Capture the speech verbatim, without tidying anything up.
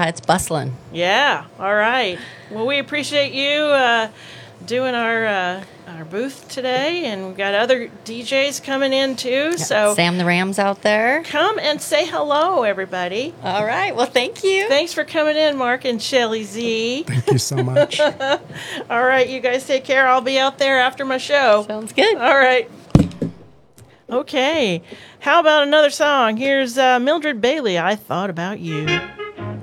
it's bustling. Yeah. All right. Well, we appreciate you uh, doing our uh, our booth today, and we've got other D Js coming in too. So Sam the Ram's out there. come and say hello, everybody. All right. Well, thank you. Thanks for coming in, Mark and Shelly Z. Thank you so much. All right, you guys take care. I'll be out there after my show. Sounds good. All right. Okay. How about another song? Here's uh, Mildred Bailey, I Thought About You.